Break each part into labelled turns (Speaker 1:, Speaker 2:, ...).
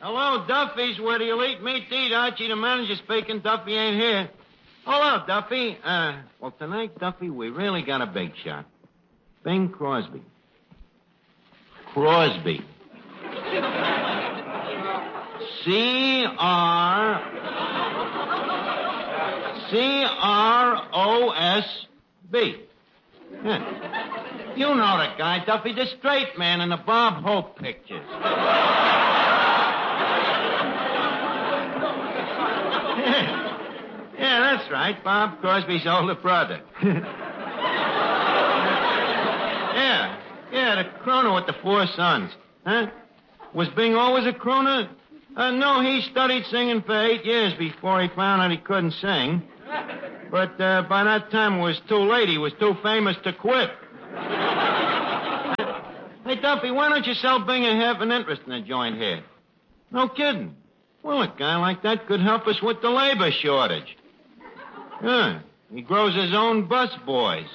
Speaker 1: Hello, Duffy's where the elite meet to eat. Archie, the manager speaking. Duffy ain't here. Hello, Duffy. Well, tonight, Duffy, we really got a big shot. Bing Crosby. Crosby. C-R-O-S-B. Yeah. You know the guy, Duffy, the straight man in the Bob Hope pictures. Yeah, that's right. Bob Crosby's older brother. Yeah, the crooner with the 4 sons. Huh? Was Bing always a crooner? No, he studied singing for 8 years before he found out he couldn't sing. But by that time it was too late. He was too famous to quit. Hey, Duffy, why don't you sell Bing and have an interest in the joint here? No kidding. Well, a guy like that could help us with the labor shortage. Yeah, he grows his own bus boys.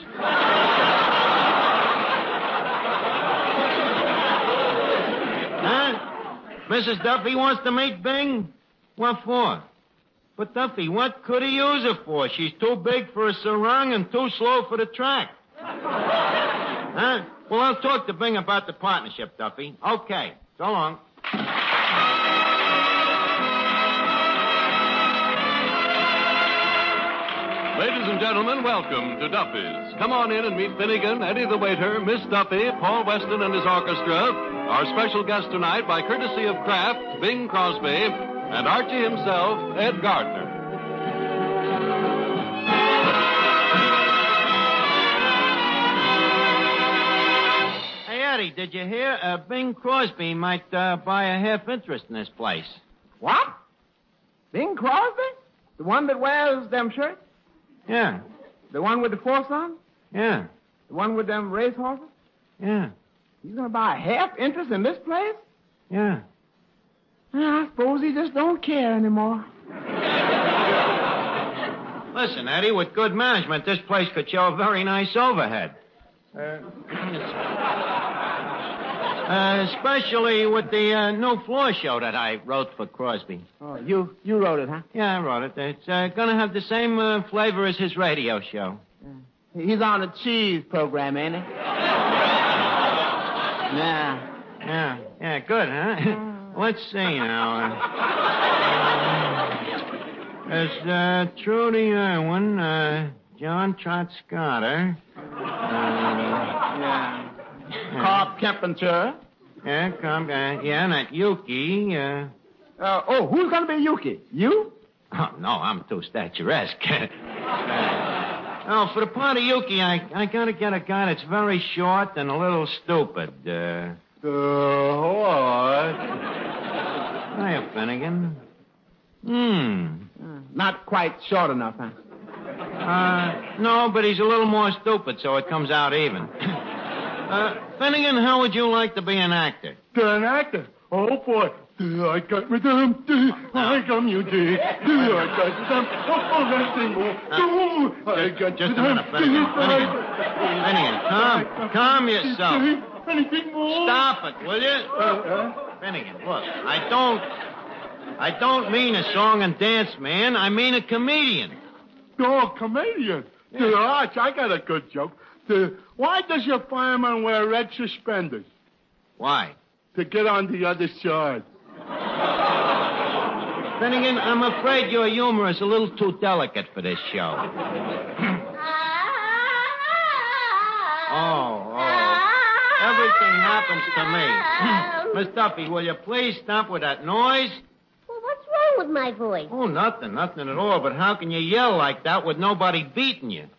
Speaker 1: Huh? Mrs. Duffy wants to meet Bing? What for? But, Duffy, what could he use her for? She's too big for a sarong and too slow for the track. Huh? Well, I'll talk to Bing about the partnership, Duffy. Okay. So long.
Speaker 2: Ladies and gentlemen, welcome to Duffy's. Come on in and meet Finnegan, Eddie the waiter, Miss Duffy, Paul Weston and his orchestra. Our special guest tonight, by courtesy of Kraft, Bing Crosby, and Archie himself, Ed Gardner.
Speaker 1: Hey, Eddie, did you hear? Bing Crosby might buy a half interest in this place.
Speaker 3: What? Bing Crosby? The one that wears them shirts?
Speaker 1: Yeah.
Speaker 3: The one with the 4 sons?
Speaker 1: Yeah.
Speaker 3: The one with them racehorses?
Speaker 1: Yeah.
Speaker 3: He's going to buy a half interest in this place?
Speaker 1: Yeah.
Speaker 3: I suppose he just don't care anymore.
Speaker 1: Listen, Eddie, with good management, this place could show a very nice overhead. Especially with the new floor show that I wrote for Crosby.
Speaker 3: Oh, you wrote it, huh?
Speaker 1: Yeah, I wrote it. It's going to have the same flavor as his radio show.
Speaker 3: He's on a cheese program, ain't he?
Speaker 1: Yeah, good, huh? Let's see now. There's Trudy Irwin, John Trot Scotter.
Speaker 3: Carp Kempenture.
Speaker 1: Yeah, and that Yuki.
Speaker 3: Who's going to be Yuki? You?
Speaker 1: Oh, no, I'm too statuesque. For the part of Yuki, I got to get a guy that's very short and a little stupid.
Speaker 3: What?
Speaker 1: Hiya, Finnegan.
Speaker 3: Not quite short enough, huh?
Speaker 1: No, but he's a little more stupid, so it comes out even. Finnegan, how would you like to be an actor?
Speaker 4: An actor? Oh, boy. I got with them. I got you, I got them. Oh, that thing. I got
Speaker 1: Just a minute, Finnegan. Finnegan, calm yourself.
Speaker 4: Anything more?
Speaker 1: Stop it, will you? Finnegan, look, I don't mean a song and dance man. I mean a comedian.
Speaker 4: Oh, comedian.
Speaker 1: Yeah.
Speaker 4: Arch, I got a good joke. Why does your fireman wear red suspenders?
Speaker 1: Why?
Speaker 4: To get on the other side.
Speaker 1: Finnegan, I'm afraid your humor is a little too delicate for this show. Everything happens to me. Miss Duffy, will you please stop with that noise?
Speaker 5: Well, what's wrong with my voice?
Speaker 1: Oh, nothing at all. But how can you yell like that with nobody beating you?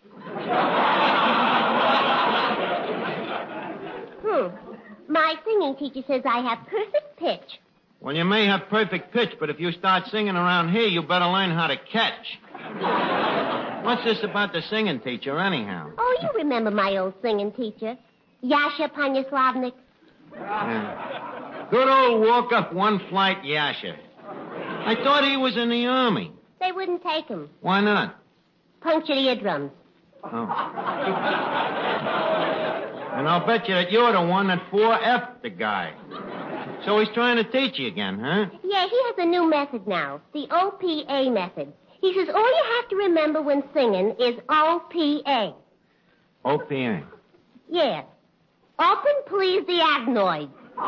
Speaker 5: My singing teacher says I have perfect pitch.
Speaker 1: Well, you may have perfect pitch, but if you start singing around here, you better learn how to catch. What's this about the singing teacher, anyhow?
Speaker 5: Oh, you remember my old singing teacher, Yasha Panyaslavnik.
Speaker 1: Yeah. Good old walk-up one-flight Yasha. I thought he was in the Army.
Speaker 5: They wouldn't take him.
Speaker 1: Why not?
Speaker 5: Punctured eardrums.
Speaker 1: Oh. And I'll bet you that you're the one that 4F'd the guy. So he's trying to teach you again, huh?
Speaker 5: Yeah, he has a new method now, the OPA method. He says all you have to remember when singing is OPA.
Speaker 1: OPA.
Speaker 5: Yeah. Open, please, the adenoid.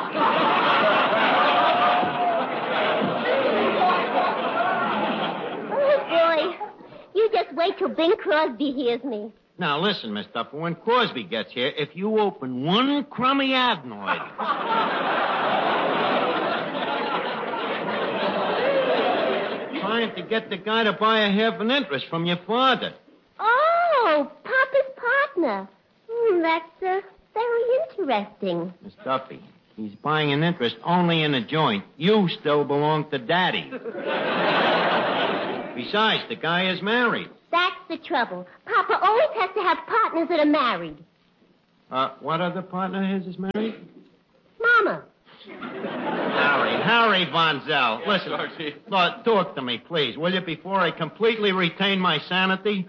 Speaker 5: Oh, boy. You just wait till Bing Crosby hears me.
Speaker 1: Now, listen, Miss Duffer, when Crosby gets here, if you open one crummy adenoid... trying to get the guy to buy a half an interest from your father.
Speaker 5: Oh, Papa's partner. That's very interesting.
Speaker 1: Miss Duffy, he's buying an interest only in a joint. You still belong to Daddy. Besides, the guy is married.
Speaker 5: That's the trouble. Papa always has to have partners that are married.
Speaker 1: What other partner of his is married?
Speaker 5: Mama.
Speaker 1: Harry Von Zell. Listen, talk to me, please, will you, before I completely retain my sanity?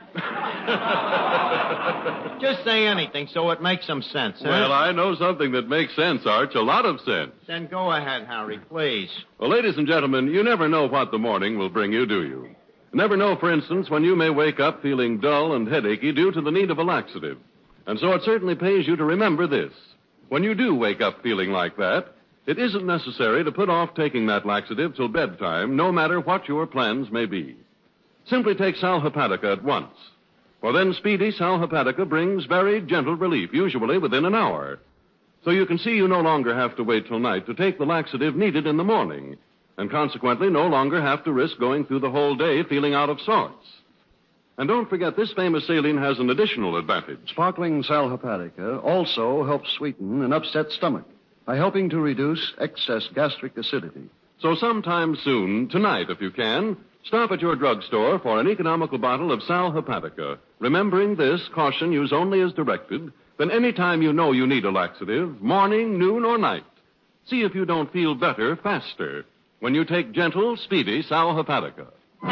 Speaker 1: Just say anything so it makes some sense, huh?
Speaker 2: Well, I know something that makes sense, Arch, a lot of sense.
Speaker 1: Then go ahead, Harry, please.
Speaker 2: Well, ladies and gentlemen, you never know what the morning will bring you, do you? Never know, for instance, when you may wake up feeling dull and headachy due to the need of a laxative. And so it certainly pays you to remember this. When you do wake up feeling like that, it isn't necessary to put off taking that laxative till bedtime, no matter what your plans may be. Simply take Sal Hepatica at once. For then speedy Sal Hepatica brings very gentle relief, usually within an hour. So you can see you no longer have to wait till night to take the laxative needed in the morning, and consequently no longer have to risk going through the whole day feeling out of sorts. And don't forget, this famous saline has an additional advantage.
Speaker 6: Sparkling Sal Hepatica also helps sweeten an upset stomach by helping to reduce excess gastric acidity.
Speaker 2: So sometime soon, tonight if you can, stop at your drugstore for an economical bottle of Sal Hepatica. Remembering this, caution, use only as directed, then any time you know you need a laxative, morning, noon, or night. See if you don't feel better faster when you take gentle, speedy Sal Hepatica.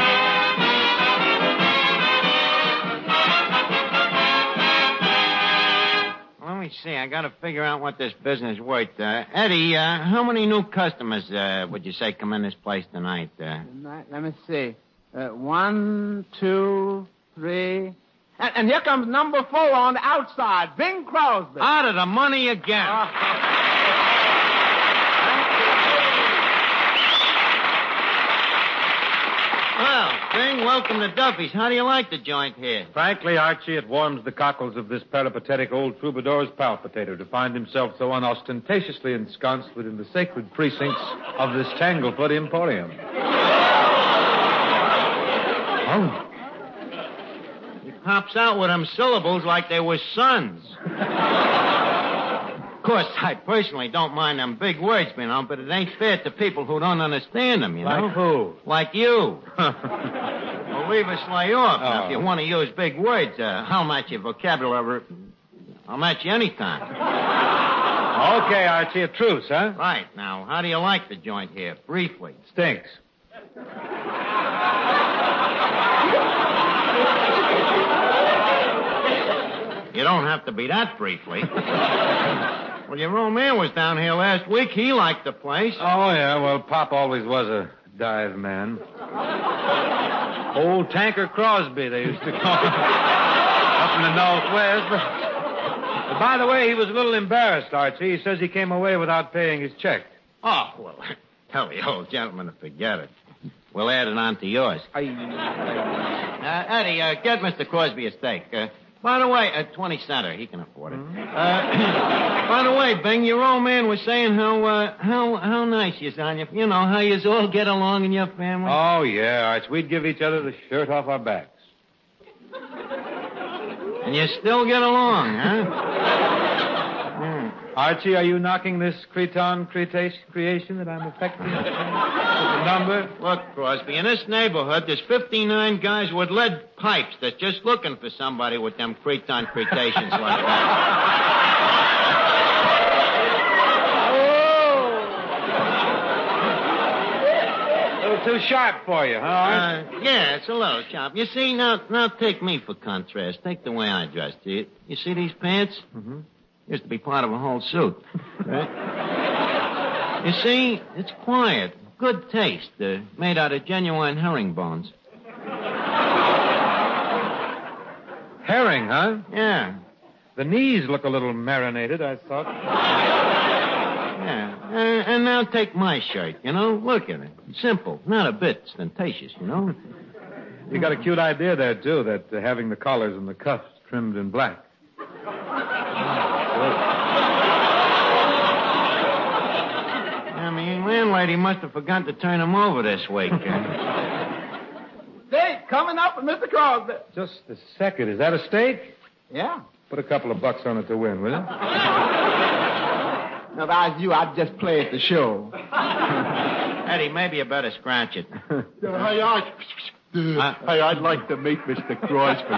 Speaker 1: Let me see. I got to figure out what this business is worth. Eddie, how many new customers would you say come in this place tonight?
Speaker 3: Let me see. 1, 2, 3. And here comes number 4 on the outside, Bing Crosby.
Speaker 1: Out of the money again. Well, Bing, welcome to Duffy's. How do you like the joint here?
Speaker 7: Frankly, Archie, it warms the cockles of this peripatetic old troubadour's palpitator to find himself so unostentatiously ensconced within the sacred precincts of this Tanglefoot Emporium.
Speaker 1: Oh. He pops out with them syllables like they were sons. Of course, I personally don't mind them big words, you know, but it ain't fair to people who don't understand them, you know.
Speaker 7: Like who?
Speaker 1: Like you. Well, leave us lay off. Now, if you want to use big words, I'll match your vocabulary. I'll match you anytime.
Speaker 7: Okay, Archie, a truce, huh?
Speaker 1: Right. Now, how do you like the joint here? Briefly.
Speaker 7: Stinks.
Speaker 1: You don't have to be that briefly. Well, your old man was down here last week. He liked the place.
Speaker 7: Oh, yeah, well, Pop always was a dive man. Old Tanker Crosby, they used to call him. Up in the Northwest. But by the way, he was a little embarrassed, Archie. He says he came away without paying his check.
Speaker 1: Oh, well, tell the old gentleman to forget it. We'll add it on to yours. Eddie, get Mr. Crosby a steak. By the way, 20 center. He can afford it. By the way, Bing, your old man was saying how nice you on you. You know, how you all get along in your family.
Speaker 7: Oh, yeah, Arch. We'd give each other the shirt off our backs.
Speaker 1: And you still get along, huh?
Speaker 7: Archie, are you knocking this creation that I'm affecting? Number?
Speaker 1: Look, Crosby, in this neighborhood, there's 59 guys with lead pipes that's just looking for somebody with them cretations like that.
Speaker 7: A little too sharp for you, huh?
Speaker 1: Yeah, it's a little sharp. You see, now take me for contrast. Take the way I dress. You see these pants? Mm-hmm. Used to be part of a whole suit. Right? You see, it's quiet. Good taste. Made out of genuine herringbones.
Speaker 7: Herring, huh?
Speaker 1: Yeah.
Speaker 7: The knees look a little marinated, I thought.
Speaker 1: Yeah. And now take my shirt, Look at it. Simple. Not a bit ostentatious,
Speaker 7: You got a cute idea there, too, that having the collars and the cuffs trimmed in black.
Speaker 1: Landlady must have forgotten to turn them over this week.
Speaker 3: Steak coming up with Mr. Crosby.
Speaker 7: Just a second. Is that a steak?
Speaker 3: Yeah.
Speaker 7: Put a couple of bucks on it to win, will you?
Speaker 3: Now, if I was you, I'd just play at the show.
Speaker 1: Eddie, maybe you better scratch it.
Speaker 4: Hey, I'd like to meet Mr. Crosby.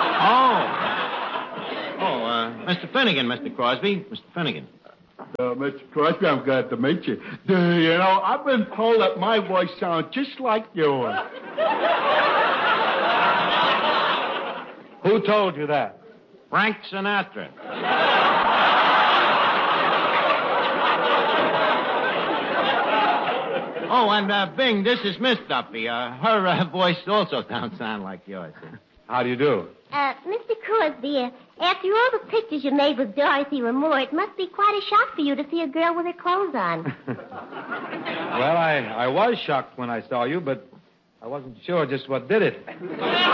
Speaker 1: Mr. Finnegan, Mr. Crosby. Mr. Finnegan.
Speaker 4: Mr. Crosby, I'm glad to meet you. I've been told that my voice sounds just like yours.
Speaker 7: Who told you that?
Speaker 1: Frank Sinatra. Oh, and Bing, this is Miss Duffy. Her voice also don't sound like yours.
Speaker 7: How do you do?
Speaker 5: Mr. Crosby, after all the pictures you made with Dorothy Lamour, it must be quite a shock for you to see a girl with her clothes on.
Speaker 7: Well, I was shocked when I saw you, but I wasn't sure just what did it.
Speaker 5: Did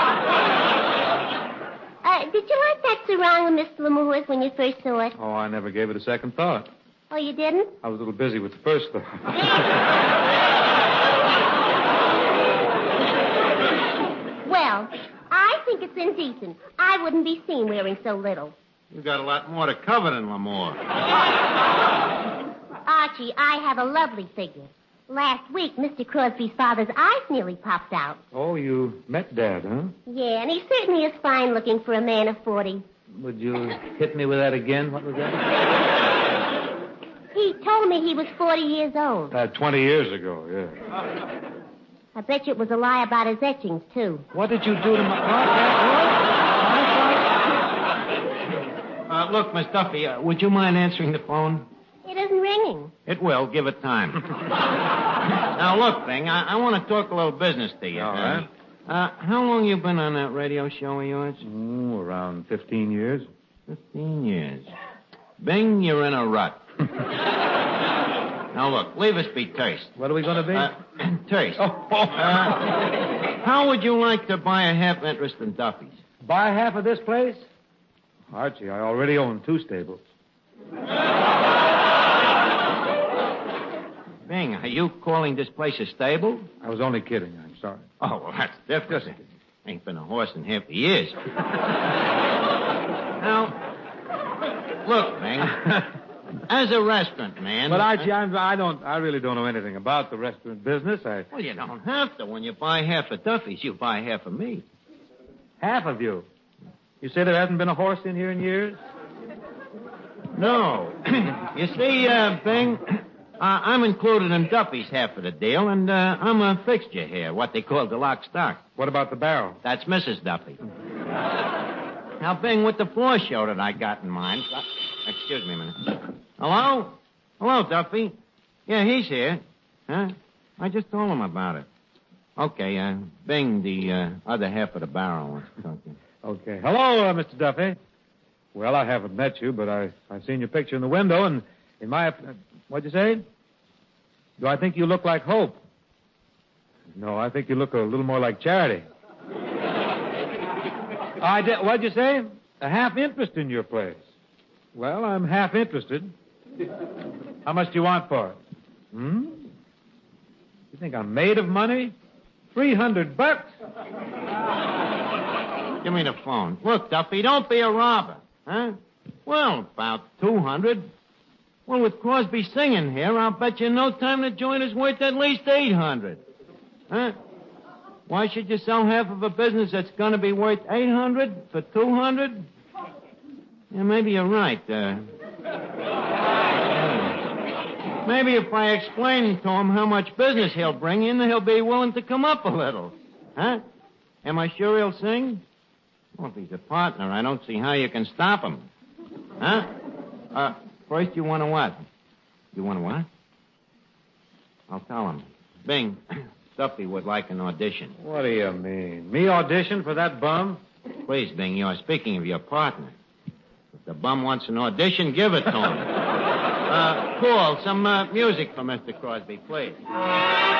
Speaker 5: you like that sarong of Miss Lamour's when you first saw it?
Speaker 7: Oh, I never gave it a second thought.
Speaker 5: Oh, you didn't?
Speaker 7: I was a little busy with the first thought.
Speaker 5: Well, I think it's indecent. I wouldn't be seen wearing so little.
Speaker 1: You got a lot more to cover than Lamour.
Speaker 5: Archie, I have a lovely figure. Last week, Mr. Crosby's father's eyes nearly popped out.
Speaker 7: Oh, you met Dad, huh?
Speaker 5: Yeah, and he certainly is fine looking for a man of 40.
Speaker 7: Would you hit me with that again? What was that?
Speaker 5: He told me he was 40 years old.
Speaker 7: 20 years ago, yeah.
Speaker 5: I bet you it was a lie about his etchings, too.
Speaker 7: What did you do to my...
Speaker 1: Look, Miss Duffy, would you mind answering the phone?
Speaker 5: It isn't ringing.
Speaker 1: It will. Give it time. Now, look, Bing, I want to talk a little business to you.
Speaker 7: All right.
Speaker 1: How long you been on that radio show of yours?
Speaker 7: Around 15 years.
Speaker 1: 15 years. Bing, you're in a rut. Now, look, leave us be terse.
Speaker 7: What are we going to be?
Speaker 1: Terse. How would you like to buy a half interest in Duffy's?
Speaker 7: Buy half of this place? Archie, I already own 2 stables.
Speaker 1: Bing, are you calling this place a stable?
Speaker 7: I was only kidding. I'm sorry.
Speaker 1: Oh, well, that's different. Ain't been a horse in half a years. Now, look, Bing, as a restaurant man...
Speaker 7: But, Archie, I really don't know anything about the restaurant business.
Speaker 1: Well, you don't have to. When you buy half of Duffy's, you buy half of me.
Speaker 7: Half of you? You say there hasn't been a horse in here in years?
Speaker 1: No. You see, Bing, I'm included in Duffy's half of the deal, and I'm a fixture here, what they call the lock stock.
Speaker 7: What about the barrel?
Speaker 1: That's Mrs. Duffy. Now, Bing, with the floor show that I got in mind... Excuse me a minute. Hello? Hello, Duffy. Yeah, he's here. Huh? I just told him about it. Okay, Bing, the other half of the barrel wants to talk to you.
Speaker 7: Okay. Hello, Mr. Duffy. Well, I haven't met you, but I've seen your picture in the window, and in my... What'd you say? Do I think you look like Hope? No, I think you look a little more like Charity. What'd you say? A half interest in your place. Well, I'm half interested. How much do you want for it? You think I'm made of money? $300.
Speaker 1: Give me the phone. Look, Duffy, don't be a robber. Huh? Well, about 200. Well, with Crosby singing here, I'll bet you in no time the joint is worth at least 800. Huh? Why should you sell half of a business that's going to be worth 800 for 200? Yeah, maybe you're right. Maybe if I explain to him how much business he'll bring in, he'll be willing to come up a little. Huh? Am I sure he'll sing? Well, if he's a partner, I don't see how you can stop him. Huh? First, you want to what? You want to what? I'll tell him. Bing, Duffy would like an audition.
Speaker 7: What do you mean? Me audition for that bum?
Speaker 1: Please, Bing, you're speaking of your partner. If the bum wants an audition, give it to him. Cool. Some music for Mr. Crosby, please.